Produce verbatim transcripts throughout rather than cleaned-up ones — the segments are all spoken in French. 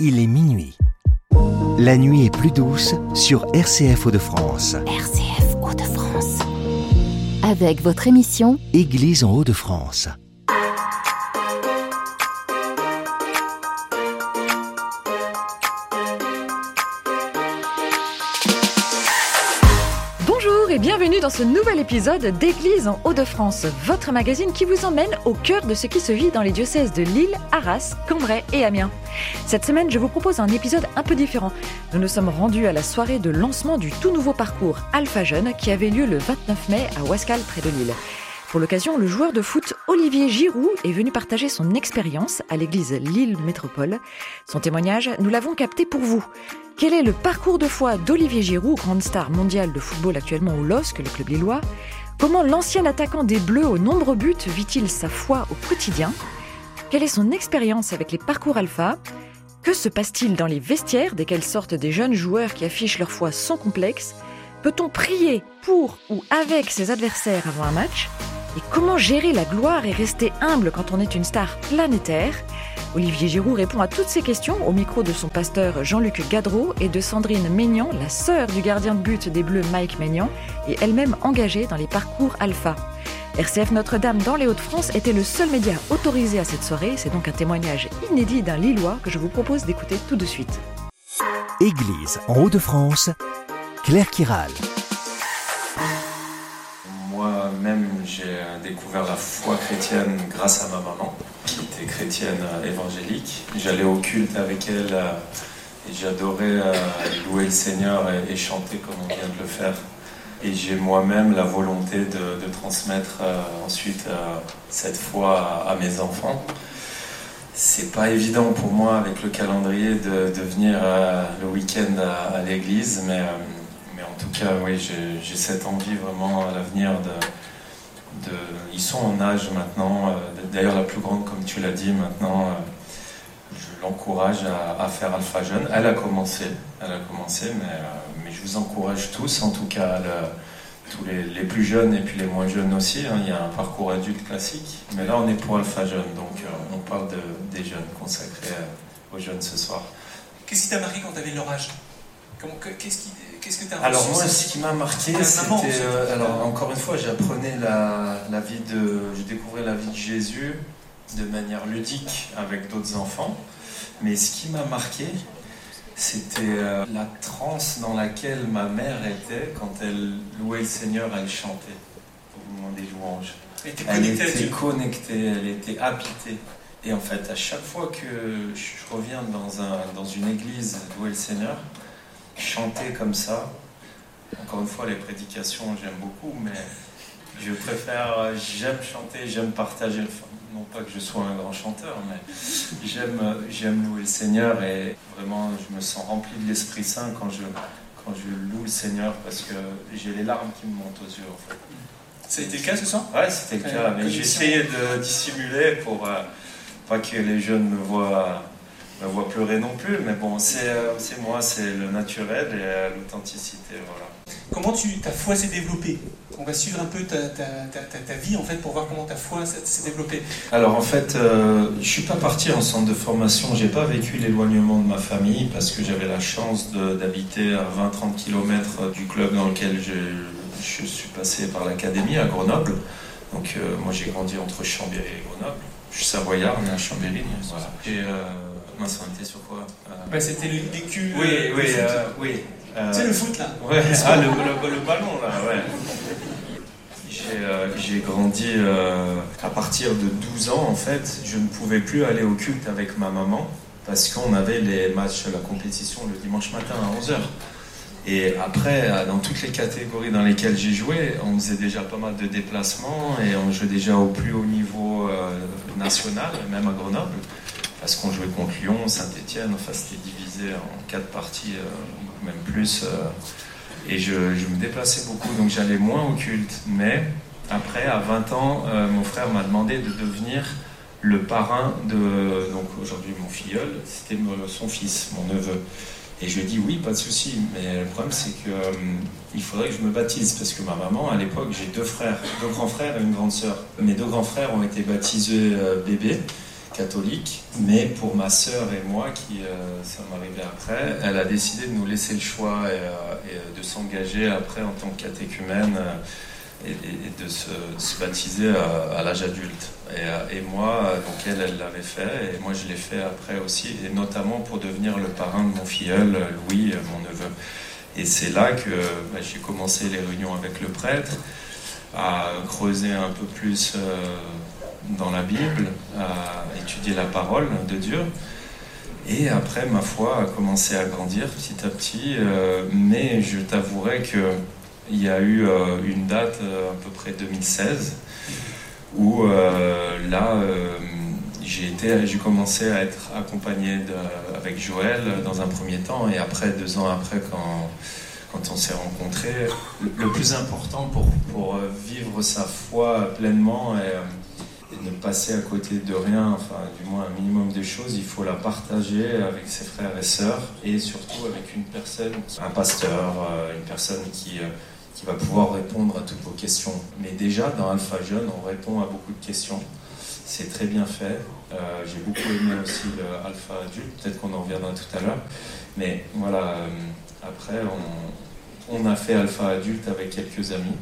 il est minuit. La nuit est plus douce sur R C F Hauts-de-France. R C F Hauts-de-France. Avec votre émission Église en Hauts-de-France. Bonjour et bienvenue dans ce nouvel épisode d'Église en Hauts-de-France, votre magazine qui vous emmène au cœur de ce qui se vit dans les diocèses de Lille, Arras, Cambrai et Amiens. Cette semaine, je vous propose un épisode un peu différent. Nous nous sommes rendus à la soirée de lancement du tout nouveau parcours Alpha Jeunes qui avait lieu le vingt-neuf mai à Ouascal près de Lille. Pour l'occasion, le joueur de foot Olivier Giroud est venu partager son expérience à l'église Lille Métropole. Son témoignage, nous l'avons capté pour vous. Quel est le parcours de foi d'Olivier Giroud, grande star mondiale de football actuellement au L O S C, le club lillois ? Comment l'ancien attaquant des Bleus aux nombreux buts vit-il sa foi au quotidien ? Quelle est son expérience avec les parcours alpha ? Que se passe-t-il dans les vestiaires desquels sortent des jeunes joueurs qui affichent leur foi sans complexe ? Peut-on prier pour ou avec ses adversaires avant un match ? Et comment gérer la gloire et rester humble quand on est une star planétaire ? Olivier Giroud répond à toutes ces questions au micro de son pasteur Jean-Luc Gadreau et de Sandrine Maignan, la sœur du gardien de but des Bleus Mike Maignan, et elle-même engagée dans les parcours alpha. R C F Notre-Dame dans les Hauts-de-France était le seul média autorisé à cette soirée. C'est donc un témoignage inédit d'un Lillois que je vous propose d'écouter tout de suite. Église en Hauts-de-France, Claire Kiral. Moi-même, j'ai découvert la foi chrétienne grâce à ma maman, qui était chrétienne évangélique. J'allais au culte avec elle et j'adorais louer le Seigneur et chanter comme on vient de le faire. Et j'ai moi-même la volonté de, de transmettre ensuite cette foi à mes enfants. C'est pas évident pour moi avec le calendrier de, de venir le week-end à, à l'église, mais en tout cas, oui, j'ai, j'ai cette envie vraiment à l'avenir de, de... Ils sont en âge maintenant, d'ailleurs la plus grande, comme tu l'as dit, maintenant, je l'encourage à, à faire Alpha Jeunes. Elle a commencé, elle a commencé, mais, mais je vous encourage tous, en tout cas, le, tous les, les plus jeunes et puis les moins jeunes aussi. Hein, il y a un parcours adulte classique, mais là on est pour Alpha Jeunes, donc on parle de, des jeunes, consacrés aux jeunes ce soir. Qu'est-ce qui t'a marqué quand tu avais leur âge ? Comment, qu'est-ce, qui, qu'est-ce que tu as reçu ? Alors moi, ce qui m'a marqué, c'était... Maman, euh, alors encore une fois, j'apprenais la, la vie de... Je découvrais la vie de Jésus de manière ludique avec d'autres enfants. Mais ce qui m'a marqué, c'était euh, la transe dans laquelle ma mère était quand elle louait le Seigneur, elle chantait au moment des louanges. Elle était, elle était connectée, elle était habitée. Et en fait, à chaque fois que je reviens dans, un, dans une église louer le Seigneur, chanter comme ça, encore une fois les prédications j'aime beaucoup, mais je préfère, j'aime chanter, j'aime partager, non pas que je sois un grand chanteur, mais j'aime, j'aime louer le Seigneur et vraiment je me sens rempli de l'Esprit Saint quand je, quand je loue le Seigneur parce que j'ai les larmes qui me montent aux yeux en fait. Ça a été le cas ce soir ? Ouais, c'était le cas, mais j'ai essayé de dissimuler pour euh, pas que les jeunes me voient me voit pleurer non plus, mais bon, c'est, euh, c'est moi, c'est le naturel et euh, l'authenticité, voilà. Comment tu, ta foi s'est développée ? On va suivre un peu ta, ta, ta, ta, ta vie, en fait, pour voir comment ta foi s'est développée. Alors, en fait, euh, je ne suis pas parti en centre de formation, je n'ai pas vécu l'éloignement de ma famille, parce que j'avais la chance de, d'habiter à vingt à trente kilomètres du club dans lequel je, je suis passé par l'académie, à Grenoble. Donc, euh, moi, j'ai grandi entre Chambéry et Grenoble. Je suis savoyard, né à Chambéry, voilà. Et, euh, Mince, on était sur quoi euh... bah, c'était le vécu. Oui, euh, oui, euh, oui. Euh... C'est le foot là. Ouais. Ah, le, le, le ballon là, ouais. J'ai, euh, j'ai grandi euh, à partir de douze ans en fait. Je ne pouvais plus aller au culte avec ma maman parce qu'on avait les matchs, la compétition le dimanche matin à onze heures. Et après, dans toutes les catégories dans lesquelles j'ai joué, on faisait déjà pas mal de déplacements et on jouait déjà au plus haut niveau euh, national, même à Grenoble. Parce qu'on jouait contre Lyon, Saint-Étienne, enfin c'était divisé en quatre parties, euh, même plus. Euh, et je, je me déplaçais beaucoup, donc j'allais moins au culte. Mais après, à vingt ans, euh, mon frère m'a demandé de devenir le parrain de, donc aujourd'hui mon filleul, c'était son fils, mon neveu. Et je lui ai dit oui, pas de souci. Mais le problème c'est que euh, il faudrait que je me baptise parce que ma maman, à l'époque, j'ai deux frères, deux grands frères et une grande sœur. Mes deux grands frères ont été baptisés euh, bébés. catholique, mais pour ma sœur et moi, qui euh, ça m'arrivait après, elle a décidé de nous laisser le choix et, euh, et de s'engager après en tant que catéchumène euh, et, et de, se, de se baptiser à, à l'âge adulte. Et, et moi, donc elle, elle l'avait fait, et moi je l'ai fait après aussi, et notamment pour devenir le parrain de mon filleul, Louis, mon neveu. Et c'est là que bah, j'ai commencé les réunions avec le prêtre, à creuser un peu plus euh, dans la Bible, à étudier la parole de Dieu. Et après, ma foi a commencé à grandir petit à petit, euh, mais je t'avouerai qu'il y a eu euh, une date, euh, à peu près deux mille seize, où euh, là, euh, j'ai, été, j'ai commencé à être accompagné de, avec Joël dans un premier temps, et après, deux ans après, quand, quand on s'est rencontrés, le, le plus important pour, pour vivre sa foi pleinement et, et ne passer à côté de rien, enfin du moins un minimum de choses, il faut la partager avec ses frères et sœurs, et surtout avec une personne, un pasteur, une personne qui... qui va pouvoir répondre à toutes vos questions. Mais déjà, dans Alpha Jeune, on répond à beaucoup de questions. C'est très bien fait. Euh, j'ai beaucoup aimé aussi le Alpha Adulte. Peut-être qu'on en reviendra tout à l'heure. Mais voilà, euh, après, on, on a fait Alpha Adulte avec quelques amis.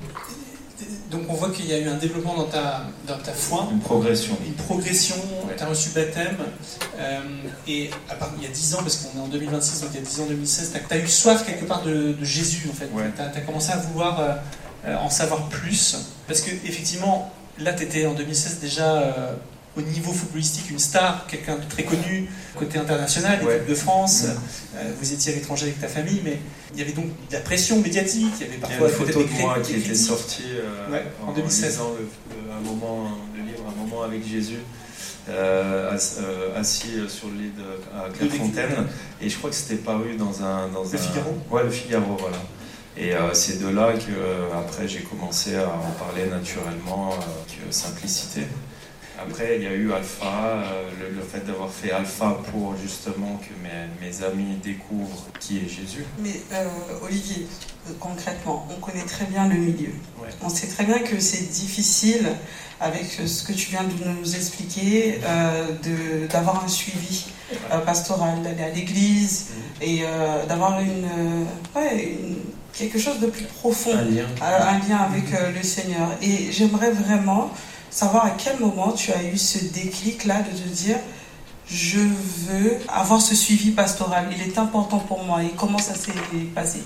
Donc on voit qu'il y a eu un développement dans ta, dans ta foi. Une progression. Une progression, ouais. Tu as reçu baptême. Euh, et à part, il y a dix ans, parce qu'on est en deux mille vingt-six, donc il y a dix ans, deux mille seize, tu as eu soif quelque part de, de Jésus en fait. Ouais. Tu as commencé à vouloir euh, en savoir plus. Parce que effectivement, là tu étais en deux mille seize déjà euh, au niveau footballistique une star, quelqu'un de très connu, côté international, ouais. Équipe de France. Ouais. Euh, vous étiez à l'étranger avec ta famille, mais il y avait donc de la pression médiatique. Il y avait parfois il y a une photo de moi qui critiques. était sortie euh, ouais, en, en deux mille seize. En lisant le, le, un moment, le livre Un moment avec Jésus, euh, assis sur le lit de, à Clairefontaine, et je crois que c'était paru dans un... Dans le un, Figaro. Ouais, le Figaro, voilà. Et euh, c'est de là que euh, après j'ai commencé à en parler naturellement, avec euh, simplicité. Après, il y a eu Alpha, euh, le, le fait d'avoir fait Alpha pour justement que mes, mes amis découvrent qui est Jésus. Mais euh, Olivier, euh, concrètement, on connaît très bien le milieu. Ouais. On sait très bien que c'est difficile, avec ce que tu viens de nous expliquer, euh, de, d'avoir un suivi euh, pastoral, d'aller à l'église mmh. et euh, d'avoir une, euh, ouais, une, quelque chose de plus profond, un lien, euh, un lien avec euh, le Seigneur. Et j'aimerais vraiment savoir à quel moment tu as eu ce déclic-là de te dire je veux avoir ce suivi pastoral, il est important pour moi, et comment ça s'est passé?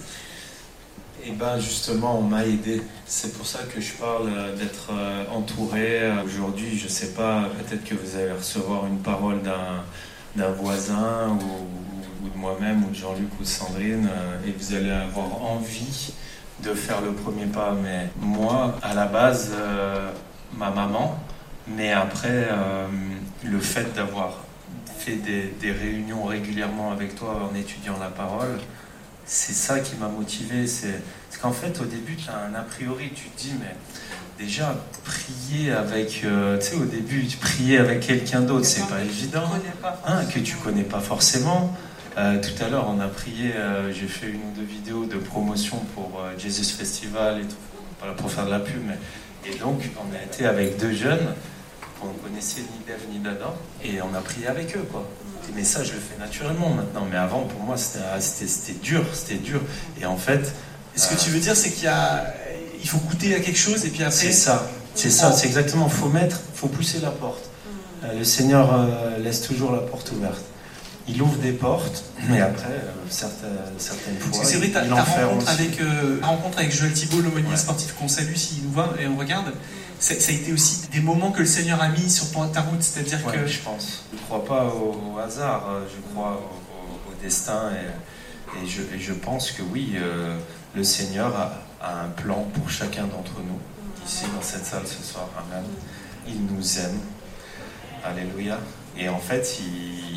Eh bien justement, on m'a aidé. C'est pour ça que je parle d'être entouré. Aujourd'hui, je ne sais pas, peut-être que vous allez recevoir une parole d'un, d'un voisin ou, ou de moi-même ou de Jean-Luc ou de Sandrine, et vous allez avoir envie de faire le premier pas. Mais moi, à la base, euh, ma maman, mais après, euh, le fait d'avoir fait des, des réunions régulièrement avec toi en étudiant la parole, c'est ça qui m'a motivé. C'est, c'est qu'en fait, au début, tu as un a priori, tu te dis, mais déjà, prier avec, euh, tu sais, au début, prier avec quelqu'un d'autre, c'est pas évident, hein, que tu connais pas forcément. Euh, tout à l'heure, on a prié, euh, j'ai fait une ou deux vidéos de promotion pour euh, Jesus Festival et tout, pas là pour faire de la pub, mais... Et donc, on a été avec deux jeunes qu'on ne connaissait ni d'Ève ni d'Adam, et on a prié avec eux, quoi. Mais ça, je le fais naturellement maintenant, mais avant, pour moi, c'était, c'était, c'était dur, c'était dur. Et en fait... Et ce euh, que tu veux dire, c'est qu'il y a... il faut goûter à quelque chose, et puis après... C'est ça, c'est ça, c'est exactement, il faut mettre, il faut pousser la porte. Euh, le Seigneur euh, laisse toujours la porte ouverte. Il ouvre des portes, mais après, euh, certaines, certaines fois, c'est vrai, il, ta, il ta enferme rencontre aussi. avec, euh, rencontre avec Joël Thibault, l'aumônier ouais. sportif qu'on salue s'il nous voit et on regarde, ça, ça a été aussi des moments que le Seigneur a mis sur ta route, c'est-à-dire ouais, que... je pense. Je ne crois pas au, au hasard, je crois au, au, au destin, et, et, je, et je pense que oui, euh, le Seigneur a, a un plan pour chacun d'entre nous, ici dans cette salle ce soir. Amen. Il nous aime. Alléluia. Et en fait, il... il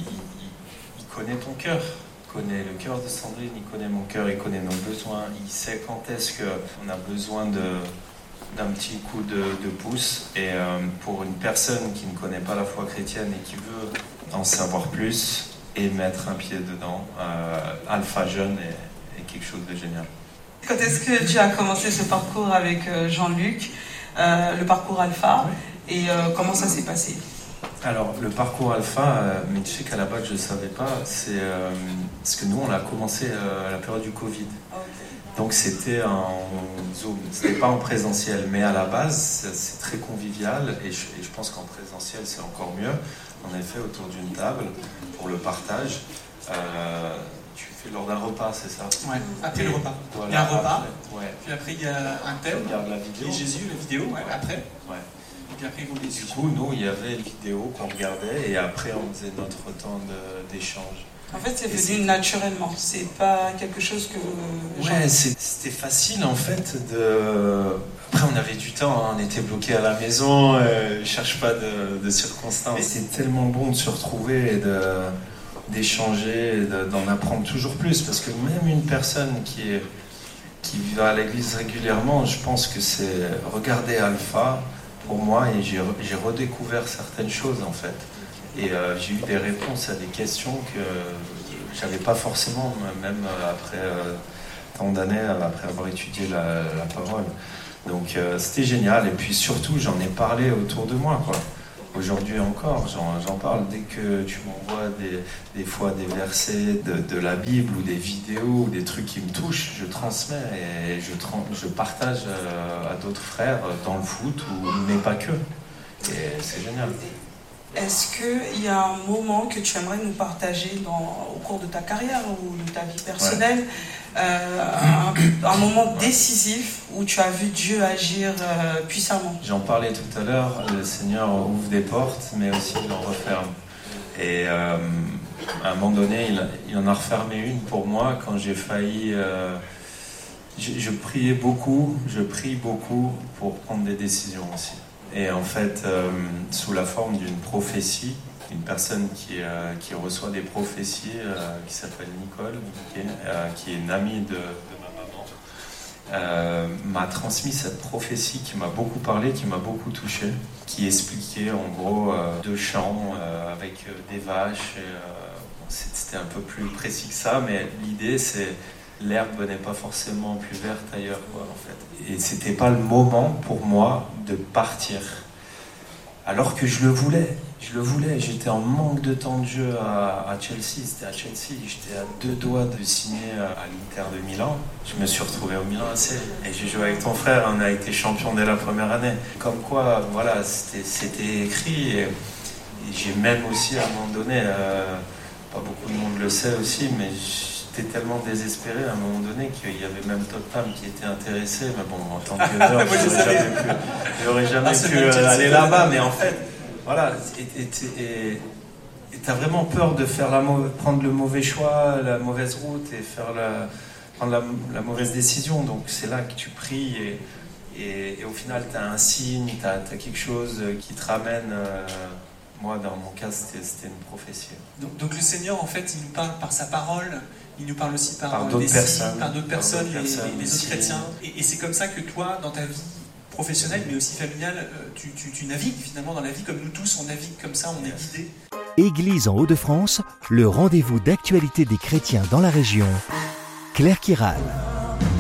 Il connaît ton cœur, il connaît le cœur de Sandrine, il connaît mon cœur, il connaît nos besoins, il sait quand est-ce qu'on a besoin de, d'un petit coup de, de pouce. Et euh, pour une personne qui ne connaît pas la foi chrétienne et qui veut en savoir plus et mettre un pied dedans, euh, Alpha Jeune est, est quelque chose de génial. Quand est-ce que tu as commencé ce parcours avec Jean-Luc, euh, le parcours Alpha, et euh, comment ça s'est passé? Alors, le parcours alpha, euh, mais tu sais qu'à la base, je ne savais pas, c'est euh, parce que nous, on l'a commencé euh, à la période du Covid. Donc, c'était en Zoom, c'était pas en présentiel, mais à la base, c'est, c'est très convivial et je, et je pense qu'en présentiel, c'est encore mieux. On est fait autour d'une table pour le partage. Euh, tu fais lors d'un repas, c'est ça? Ouais, après et, le repas. Voilà, il y a un repas, après, ouais. Puis après, il y a un thème, la vidéo. Et Jésus, la vidéo, ouais, ouais. après. Ouais. Et puis après, ils vont les Du coup, nous, il y avait une vidéo qu'on regardait et après, on faisait notre temps de, d'échange. En fait, c'est venu naturellement. C'est pas quelque chose que... Ouais, c'est, c'était facile, en fait, de... Après, on avait du temps, hein, on était bloqués à la maison, euh, je cherche pas de, de circonstances. Et c'est tellement bon de se retrouver et de, d'échanger, et de, d'en apprendre toujours plus, parce que même une personne qui, est, qui va à l'église régulièrement, je pense que c'est regarder Alpha, pour moi, et j'ai, j'ai redécouvert certaines choses, en fait. Et euh, j'ai eu des réponses à des questions que j'avais pas forcément, même après euh, tant d'années, après avoir étudié la, la parole. Donc euh, c'était génial. Et puis surtout, j'en ai parlé autour de moi, quoi. Aujourd'hui encore, j'en, j'en parle. Dès que tu m'envoies des, des fois des versets de, de la Bible ou des vidéos ou des trucs qui me touchent, je transmets et je, je partage euh, à d'autres frères dans le foot, ou, mais pas que. Et c'est génial. Est-ce qu'il y a un moment que tu aimerais nous partager dans, au cours de ta carrière ou de ta vie personnelle, ouais. euh, un, un moment décisif où tu as vu Dieu agir euh, puissamment? J'en parlais tout à l'heure, le Seigneur ouvre des portes, mais aussi il en referme. Et euh, à un moment donné, il, il en a refermé une pour moi quand j'ai failli... Euh, je, je priais beaucoup, je prie beaucoup pour prendre des décisions aussi. Et en fait, euh, sous la forme d'une prophétie, une personne qui, euh, qui reçoit des prophéties, euh, qui s'appelle Nicole, qui est, euh, qui est une amie de, de ma maman, euh, m'a transmis cette prophétie qui m'a beaucoup parlé, qui m'a beaucoup touché, qui expliquait en gros euh, deux champs euh, avec des vaches. Et, euh, c'était un peu plus précis que ça, mais l'idée c'est... L'herbe n'est pas forcément plus verte ailleurs, quoi, en fait. Et c'était pas le moment pour moi de partir. Alors que je le voulais, je le voulais. J'étais en manque de temps de jeu à, à Chelsea. C'était à Chelsea. J'étais à deux doigts de signer à l'Inter de Milan. Je me suis retrouvé au Milan A C. Et j'ai joué avec ton frère. On a été champion dès la première année. Comme quoi, voilà, c'était, c'était écrit. Et, et j'ai même aussi, à un moment donné, euh, pas beaucoup de monde le sait aussi, mais j'étais tellement désespéré à un moment donné qu'il y avait même Tottenham qui était intéressé. Mais bon, en tant que joueur, je n'aurais jamais pu, pu euh, aller là-bas. Mais en fait, voilà, et tu as vraiment peur de faire la, prendre le mauvais choix, la mauvaise route et faire la, prendre la, la mauvaise décision. Donc c'est là que tu pries et, et, et au final, tu as un signe, tu as quelque chose qui te ramène... Euh, moi, dans mon cas, c'était, c'était une prophétie. Donc, donc le Seigneur, en fait, il nous parle par sa parole, il nous parle aussi par, par des d'autres signes, personnes, par d'autres personnes, par d'autres les, personnes les, les autres aussi. chrétiens. Et, et c'est comme ça que toi, dans ta vie professionnelle, mais aussi familiale, tu, tu, tu navigues finalement dans la vie comme nous tous, on navigue comme ça, on yes. est guidés. Église en Hauts-de-France, le rendez-vous d'actualité des chrétiens dans la région. Claire Kiral.